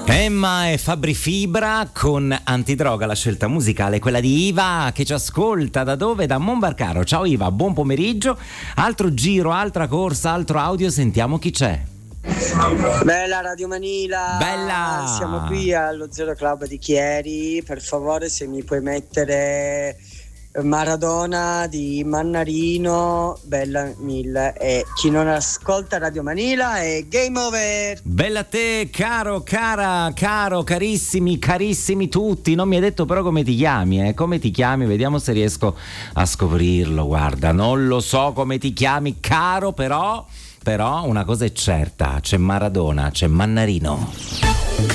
Emma e Fabri Fibra con Antidroga, la scelta musicale, quella di Iva che ci ascolta da dove? Da Monbarcaro. Ciao Iva, buon pomeriggio. Altro giro, altra corsa, altro audio, sentiamo chi c'è. Bella Radio Manila, bella! Siamo qui allo Zero Club di Chieri. Per favore, se mi puoi mettere Maradona di Mannarino, bella mille. E chi non ascolta Radio Manila è game over. Bella a te, caro, cara, caro, carissimi tutti. Non mi hai detto però come ti chiami, come ti chiami? Vediamo se riesco a scoprirlo. Guarda, non lo so come ti chiami, caro, però una cosa è certa, c'è Maradona, c'è Mannarino.